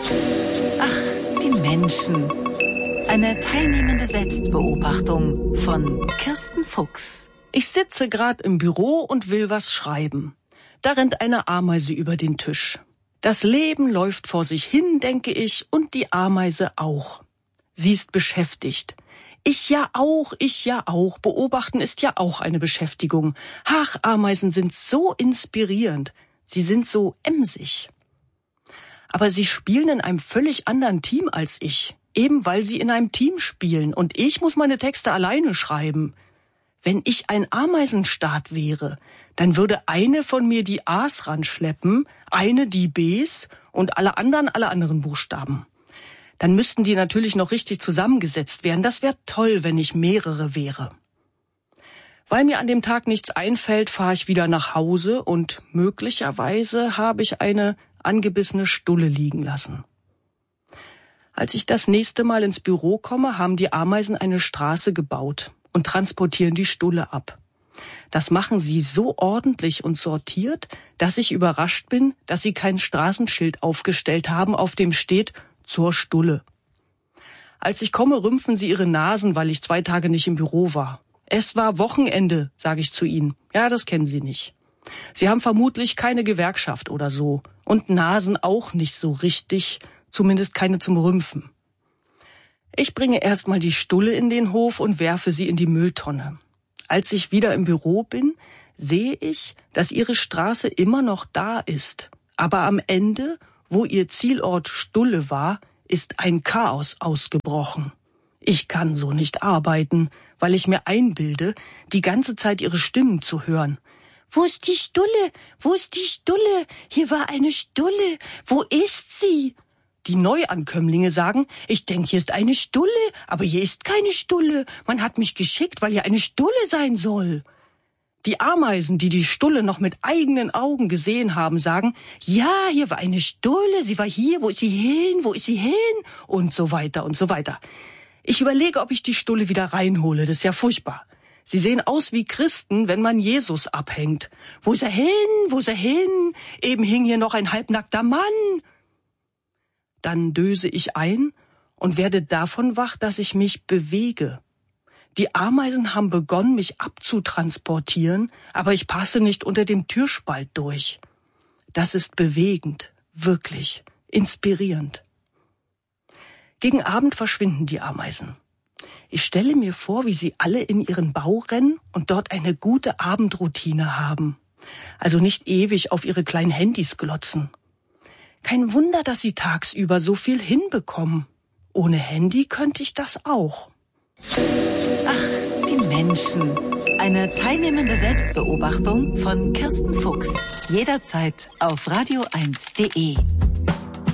Ach, die Menschen. Eine teilnehmende Selbstbeobachtung von Kirsten Fuchs. Ich sitze gerade im Büro und will was schreiben. Da rennt eine Ameise über den Tisch. Das Leben läuft vor sich hin, denke ich, und die Ameise auch. Sie ist beschäftigt. Ich ja auch. Beobachten ist ja auch eine Beschäftigung. Ach, Ameisen sind so inspirierend. Sie sind so emsig. Aber sie spielen in einem völlig anderen Team als ich. Eben weil sie in einem Team spielen und ich muss meine Texte alleine schreiben. Wenn ich ein Ameisenstaat wäre, dann würde eine von mir die A's ranschleppen, eine die B's und alle anderen Buchstaben. Dann müssten die natürlich noch richtig zusammengesetzt werden. Das wäre toll, wenn ich mehrere wäre. Weil mir an dem Tag nichts einfällt, fahre ich wieder nach Hause und möglicherweise habe ich eine angebissene Stulle liegen lassen. Als ich das nächste Mal ins Büro komme, haben die Ameisen eine Straße gebaut und transportieren die Stulle ab. Das machen sie so ordentlich und sortiert, dass ich überrascht bin, dass sie kein Straßenschild aufgestellt haben, auf dem steht zur Stulle. Als ich komme, rümpfen sie ihre Nasen, weil ich 2 Tage nicht im Büro war. Es war Wochenende, sage ich zu ihnen. Ja, das kennen sie nicht. Sie haben vermutlich keine Gewerkschaft oder so und Nasen auch nicht so richtig, zumindest keine zum Rümpfen. Ich bringe erstmal die Stulle in den Hof und werfe sie in die Mülltonne. Als ich wieder im Büro bin, sehe ich, dass ihre Straße immer noch da ist. Aber am Ende, wo ihr Zielort Stulle war, ist ein Chaos ausgebrochen. Ich kann so nicht arbeiten, weil ich mir einbilde, die ganze Zeit ihre Stimmen zu hören. Wo ist die Stulle? Wo ist die Stulle? Hier war eine Stulle. Wo ist sie? Die Neuankömmlinge sagen, ich denke, hier ist eine Stulle, aber hier ist keine Stulle. Man hat mich geschickt, weil hier eine Stulle sein soll. Die Ameisen, die die Stulle noch mit eigenen Augen gesehen haben, sagen, ja, hier war eine Stulle, sie war hier, wo ist sie hin, wo ist sie hin? Und so weiter und so weiter. Ich überlege, ob ich die Stulle wieder reinhole, das ist ja furchtbar. Sie sehen aus wie Christen, wenn man Jesus abhängt. Wo ist er hin, wo ist er hin? Eben hing hier noch ein halbnackter Mann. Dann döse ich ein und werde davon wach, dass ich mich bewege. Die Ameisen haben begonnen, mich abzutransportieren, aber ich passe nicht unter dem Türspalt durch. Das ist bewegend, wirklich inspirierend. Gegen Abend verschwinden die Ameisen. Ich stelle mir vor, wie sie alle in ihren Bau rennen und dort eine gute Abendroutine haben. Also nicht ewig auf ihre kleinen Handys glotzen. Kein Wunder, dass sie tagsüber so viel hinbekommen. Ohne Handy könnte ich das auch. Ach, die Menschen. Eine teilnehmende Selbstbeobachtung von Kirsten Fuchs. Jederzeit auf radio1.de.